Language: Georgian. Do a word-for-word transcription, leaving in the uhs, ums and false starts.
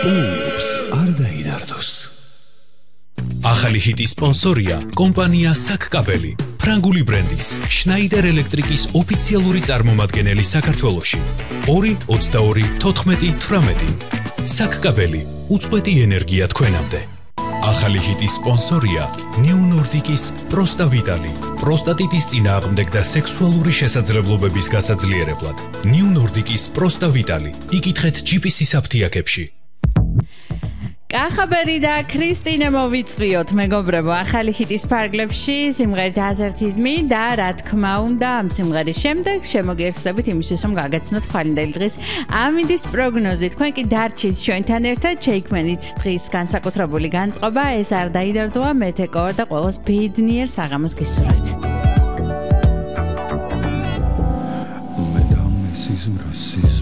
უps, არ დაიდარდოს. ახალი ჰიტის სპონსორია კომპანია საკკაბელი, ფრანგული ბრენდის შნაიდერ ელექტრიკის ოფიციალური წარმომადგენელი საქართველოში. ორი ოცდაორი თოთხმეტი თვრამეტი. საკკაბელი, უწყვეტი ენერგია თქვენამდე. ახალი ჰიტის სპონსორია ნიუ ნორდიკის პროსტა ვიტალი, პროსტატიტის წინააღმდეგ და სექსუალური შესაძლებლობების გასაძლიერებლად. ნიუ ნორდიკის პროსტა ვიტალი. იკითხეთ ჯი პი სი-ის აფთიაქებში. კახაბერი და ქრისტინე მოვიწვიოთ მეგობრებო ახალი ჰიტის ფარგლებში სიმღერით აზერთიზმი და რა თქმა უნდა ამ სიმღერის შემდეგ შემოგიერთდებით იმისთვის რომ გაგაცნოთ ხვალინდელი დღის ამინდის პროგნოზი თქვენ კი დარჩით ჩვენთან ერთად ჩეიქმენით დღის განსაკუთრებული განწყობა ეს არ დაიდარდოა მეთეკოვარ და ყველას ბედნიერ საღამოს გისურვებთ მე და მესის მრასის